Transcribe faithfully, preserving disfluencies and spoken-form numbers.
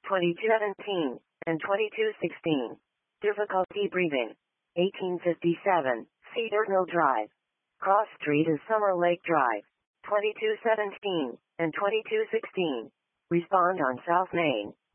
twenty-two seventeen, and twenty-two sixteen. Difficulty breathing. eighteen fifty-seven, Cedar Hill Drive. Cross Street is Summer Lake Drive. twenty-two seventeen, and twenty-two sixteen. Respond on South Main.